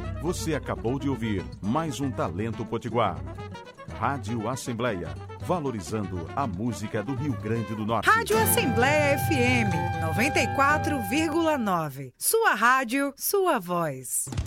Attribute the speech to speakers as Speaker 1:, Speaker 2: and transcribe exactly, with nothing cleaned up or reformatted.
Speaker 1: Você acabou de ouvir mais um Talento Potiguar. Rádio Assembleia, valorizando a música do Rio Grande do Norte.
Speaker 2: Rádio Assembleia F M noventa e quatro vírgula nove. Sua rádio, sua voz.